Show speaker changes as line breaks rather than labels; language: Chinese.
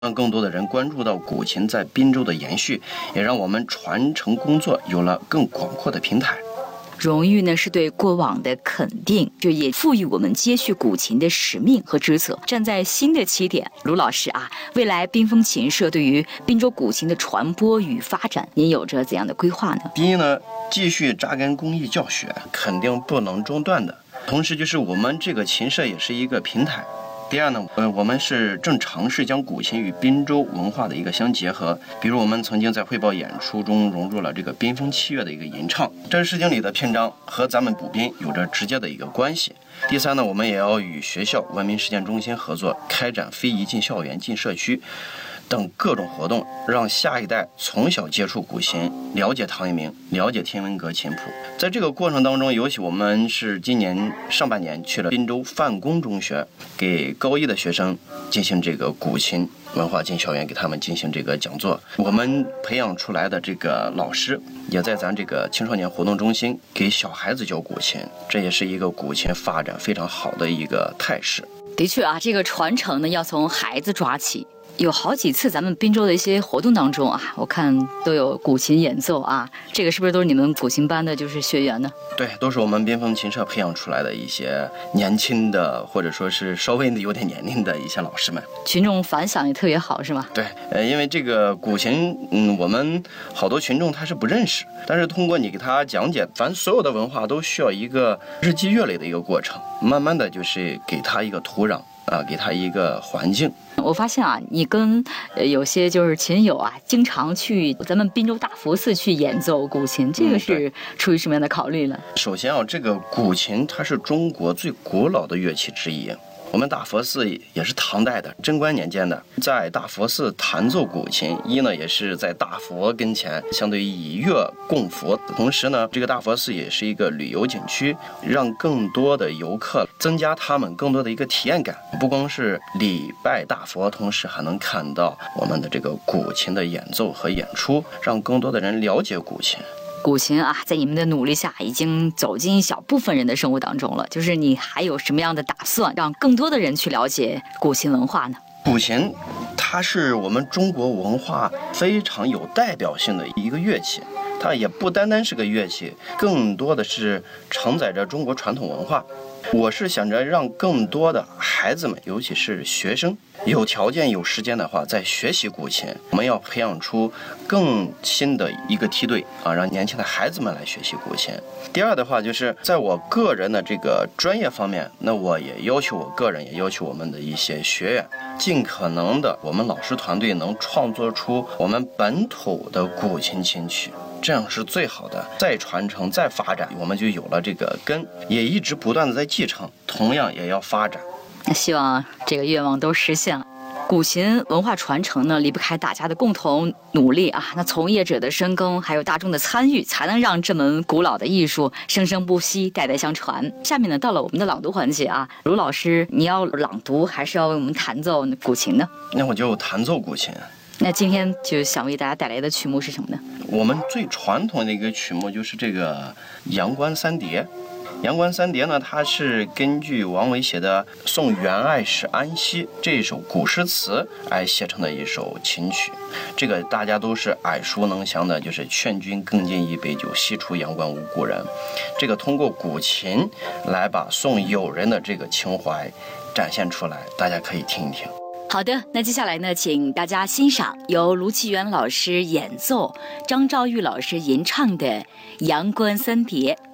让更多的人关注到古琴在滨州的延续，也让我们传承工作有了更广阔的平台。
荣誉呢是对过往的肯定，就也赋予我们接续古琴的使命和职责。站在新的起点，卢老师啊，未来滨风琴社对于滨州古琴的传播与发展，您有着怎样的规划呢？
第一呢，继续扎根公益教学，肯定不能中断的。同时就是我们这个琴社也是一个平台。第二呢，我们是正尝试将古琴与滨州文化的一个相结合，比如我们曾经在汇报演出中融入了这个滨风器乐的一个吟唱，这《诗经》里的篇章和咱们补滨有着直接的一个关系。第三呢，我们也要与学校、文明实践中心合作，开展非遗进校园、进社区等各种活动，让下一代从小接触古琴，了解唐一鸣，了解天文阁琴谱。在这个过程当中，尤其我们是今年上半年去了滨州范公中学，给高一的学生进行这个古琴文化进校园，给他们进行这个讲座。我们培养出来的这个老师，也在咱这个青少年活动中心给小孩子教古琴，这也是一个古琴发展非常好的一个态势。
的确啊，这个传承呢要从孩子抓起。有好几次咱们滨州的一些活动当中啊，我看都有古琴演奏啊，这个是不是都是你们古琴班的就是学员呢？对，
都是我们滨风琴社培养出来的一些年轻的，或者说是稍微有点年龄的一些老师们。
群众反响也特别好是吗？
对，因为这个古琴，我们好多群众他是不认识，但是通过你给他讲解，咱所有的文化都需要一个日积月累的一个过程，慢慢的就是给他一个土壤啊，给他一个环境。
我发现啊，你跟有些就是琴友啊，经常去咱们滨州大佛寺去演奏古琴，这个是出于什么样的考虑呢？
首先啊，这个古琴它是中国最古老的乐器之一。我们大佛寺也是唐代的贞观年间的，在大佛寺弹奏古琴，一呢也是在大佛跟前，相对于以乐供佛。同时呢，这个大佛寺也是一个旅游景区，让更多的游客增加他们更多的一个体验感。不光是礼拜大佛，同时还能看到我们的这个古琴的演奏和演出，让更多的人了解古琴。
古琴啊，在你们的努力下，已经走进一小部分人的生活当中了。就是你还有什么样的打算，让更多的人去了解古琴文化呢？
古琴，它是我们中国文化非常有代表性的一个乐器，它也不单单是个乐器，更多的是承载着中国传统文化。我是想着让更多的孩子们，尤其是学生，有条件有时间的话，在学习古琴。我们要培养出更新的一个梯队啊，让年轻的孩子们来学习古琴。第二的话，就是在我个人的这个专业方面，那我也要求我个人，也要求我们的一些学员，尽可能的，我们老师团队能创作出我们本土的古琴琴曲。这样是最好的，再传承再发展，我们就有了这个根，也一直不断的在继承，同样也要发展。
那希望这个愿望都实现了。古琴文化传承呢，离不开大家的共同努力啊。那从业者的深耕，还有大众的参与，才能让这门古老的艺术生生不息，代代相传。下面呢，到了我们的朗读环节啊，卢老师，你要朗读还是要为我们弹奏古琴呢？
那我就弹奏古琴。
那今天就想为大家带来的曲目是什么呢？
我们最传统的一个曲目就是这个《阳关三叠》。《阳关三叠》呢，它是根据王维写的《送员外使安西》这一首古诗词来写成的一首琴曲。这个大家都是耳熟能详的，就是劝君更尽一杯酒，西出阳关无故人。这个通过古琴来把送友人的这个情怀展现出来，大家可以听一听。
好的，那接下来呢，请大家欣赏由卢奇元老师演奏、张兆玉老师吟唱的《阳关三叠》。